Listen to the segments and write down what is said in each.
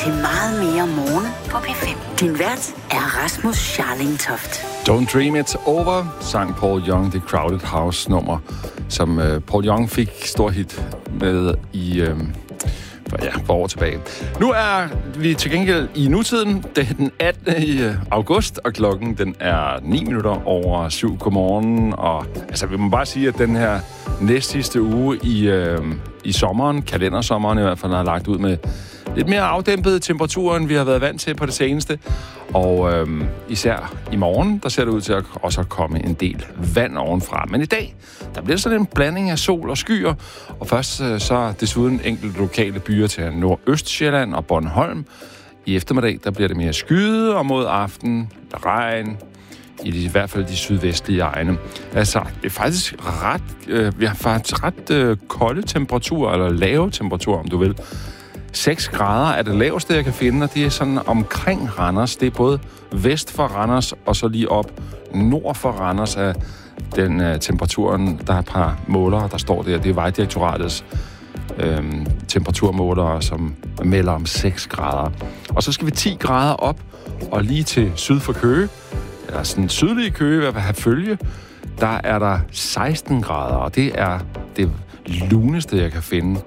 til meget mere morgen på P5. Din vært er Rasmus Scharlingtoft. Don't Dream It's Over, sang Paul Young, The Crowded House nummer, som Paul Young fik stor hit med i for år tilbage. Nu er vi til gengæld i nutiden. Det er den 18. i august, og klokken den er 9 minutter over 7. Godmorgen. Og altså, vi må bare sige, at den her næstsidste uge i sommeren, kalendersommeren i hvert fald, har lagt ud med lidt mere afdæmpede temperaturer, end vi har været vant til på det seneste. Og især i morgen, der ser det ud til at også komme en del vand ovenfra. Men i dag, der bliver sådan en blanding af sol og skyer. Og først så desuden enkelte lokale byer til Nordøstsjælland og Bornholm. I eftermiddag, der bliver det mere skyet, og mod aften regn, i hvert fald de sydvestlige egne. Altså, det er faktisk vi har faktisk ret kolde temperaturer, eller lave temperaturer, om du vil. 6 grader er det laveste, jeg kan finde, og det er sådan omkring Randers. Det er både vest for Randers, og så lige op nord for Randers af den temperaturen. Der er et par målere, der står der. Det er Vejdirektoratets temperaturmålere, som melder om 6 grader. Og så skal vi 10 grader op, og lige til syd for Køge, eller sådan sydlige Køge, hvad vil have følge, der er der 16 grader, og det er det luneste, jeg kan finde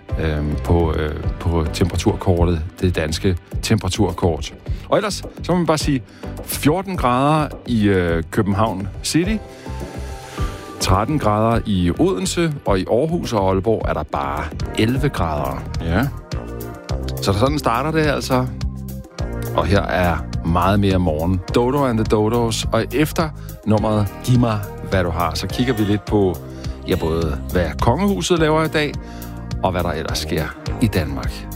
på temperaturkortet, det danske temperaturkort. Og ellers, så må man bare sige, 14 grader i København City, 13 grader i Odense, og i Aarhus og Aalborg er der bare 11 grader. Ja. Så sådan starter det altså. Og her er meget mere morgen. Dodo and the Dodos. Og efter nummeret Giv mig, hvad du har, så kigger vi lidt på, både hvad kongehuset laver i dag, og hvad der ellers sker i Danmark.